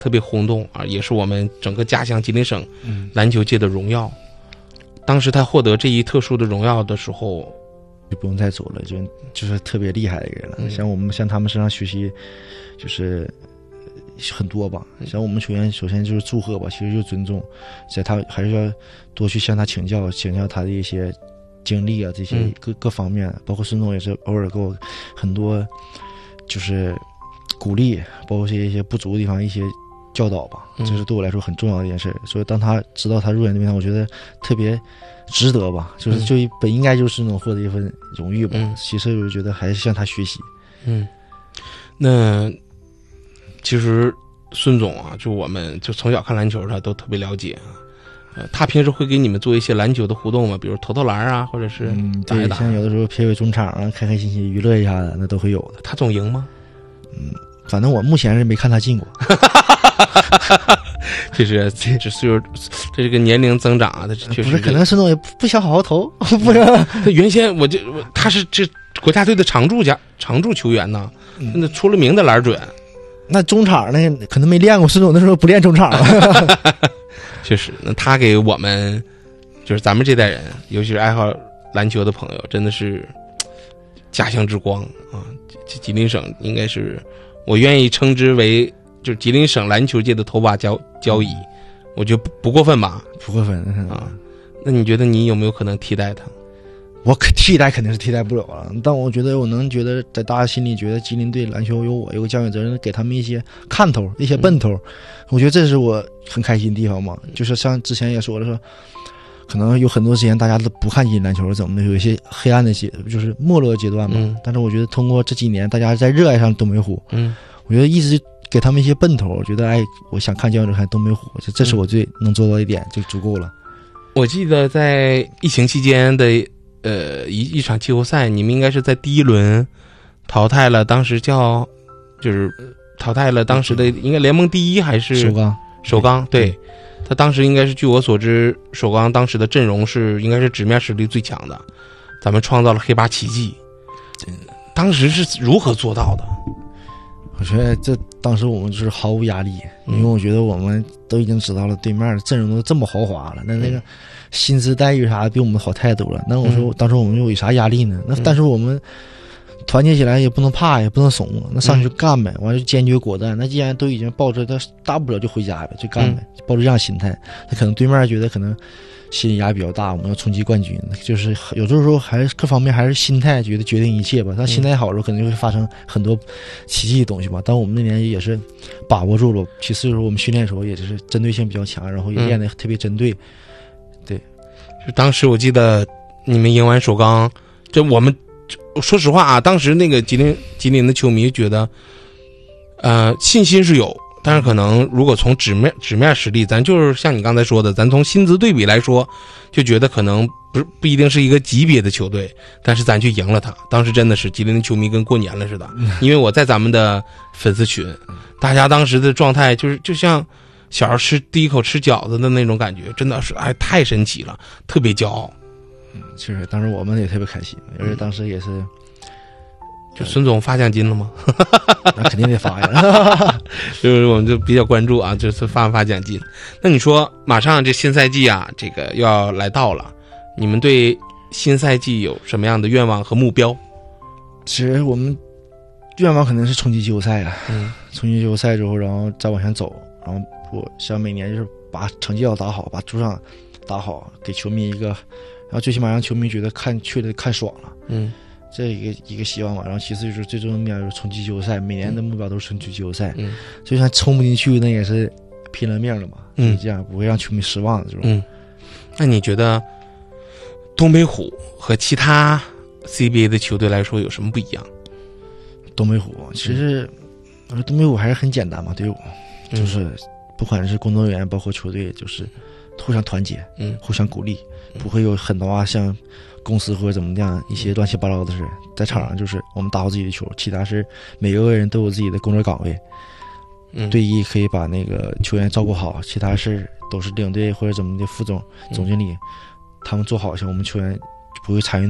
特别轰动啊，也是我们整个家乡吉林省篮球界的荣耀。当时他获得这一特殊的荣耀的时候， 就不用再走了，就是特别厉害的人了。像我们向他们身上学习，就是很多吧。像我们球员，首先就是祝贺吧，其实就是尊重，在他还是要多去向他请教他的一些经历啊，这些各方面，包括孙总也是偶尔给我很多就是鼓励，包括一些不足的地方一些教导吧，这是对我来说很重要的一件事。所以当他知道他入选这边，我觉得特别值得吧，就本应该就是孙总获得一份荣誉吧。其实我觉得还是向他学习。 那其实孙总啊，就我们就从小看篮球他都特别了解啊。他平时会给你们做一些篮球的互动吗？比如投篮啊，或者是打一打。 对，像有的时候撇撇中场啊，开开心心娱乐一下的，那都会有的。 他总赢吗？ 反正我目前是没看他进过。 这是个年龄增长啊，他确实不是，可能孙总也不想好好投，不是。 他原先他是这国家队的常驻球员呢，那出了名的篮准。 那中场呢，可能没练过，孙总那时候不练中场了。 确实，那他给我们就是咱们这代人，尤其是爱好篮球的朋友，真的是家乡之光啊！吉林省应该是我愿意称之为就是吉林省篮球界的头把交椅，我觉得不过分吧？ 不过分啊！那你觉得你有没有可能替代他？ 我替代肯定是替代不了了，但我觉得我能觉得在大家心里觉得吉林队篮球有我有个教育责任，给他们一些看头一些奔头，我觉得这是我很开心的地方嘛。就是像之前也说了说，可能有很多时间大家都不看吉林篮球怎么的，有一些黑暗的就是没落的阶段嘛。但是我觉得通过这几年大家在热爱上东北虎，我觉得一直给他们一些奔头，我觉得我想看教育者看东北虎，这是我最能做到一点就足够了。 我记得在疫情期间的一场季后赛，你们应该是在第一轮淘汰了当时就是淘汰了当时的应该联盟第一还是首钢，对，他当时应该是据我所知，首钢当时的阵容应该是纸面实力最强的，咱们创造了黑八奇迹。当时是如何做到的？ 我觉得当时我们就是毫无压力，因为我觉得我们都已经知道了对面的阵容都这么豪华了，那个薪资待遇啥比我们好太多了。那我说当时我们有啥压力呢？那但是我们团结起来也不能怕，也不能怂，那上去就干呗，完了就坚决果断。那既然都已经抱着他大不了就回家呗，就干呗，抱着这样心态。那可能对面觉得可能心理压力比较大，我们要冲击冠军，就是有的时候还是各方面还是心态觉得决定一切吧。他心态好的时候可能就会发生很多奇迹的东西吧。但我们那年也是把握住了。其次就是我们训练的时候也就是针对性比较强，然后也练得特别针对。对， 就当时我记得你们赢完首钢，就我们说实话啊，当时那个吉林的球迷觉得信心是有，但是可能如果从纸面实力，咱就是像你刚才说的，咱从薪资对比来说，就觉得可能不一定是一个级别的球队，但是咱就赢了他。当时真的是吉林的球迷跟过年了似的，因为我在咱们的粉丝群，大家当时的状态就像小孩第一口吃饺子的那种感觉，真的是太神奇了，特别骄傲。 确实当时我们也特别开心，而且当时也是就孙总发奖金了吗？ 那肯定得发呀。 就是我们就比较关注啊，就是发不发奖金。那你说马上这新赛季啊，这个要来到了，你们对新赛季有什么样的愿望和目标？ 其实我们愿望肯定是冲击季后赛啊，冲击季后赛之后，然后再往前走，然后我想每年就是把成绩要打好，把主场打好，给球迷一个，然后最起码让球迷觉得去的看爽了。这一个希望吧。然后其次就是最终的目标就是冲击季后赛，每年的目标都是冲击季后赛。就算冲不进去，那也是拼了命了嘛。这样不会让球迷失望的这种。 那你觉得东北虎和其他 CBA 的球队来说有什么不一样？ 东北虎其实我说东北虎还是很简单嘛，队伍就是不管是工作人员包括球队，就是互相团结，互相鼓励，不会有很多像公司或者怎么样一些乱七八糟的事。在场上就是我们打好自己的球，其他是每个人都有自己的工作岗位，队医可以把那个球员照顾好，其他事都是领队或者怎么的副总经理他们做好，像我们球员不会参与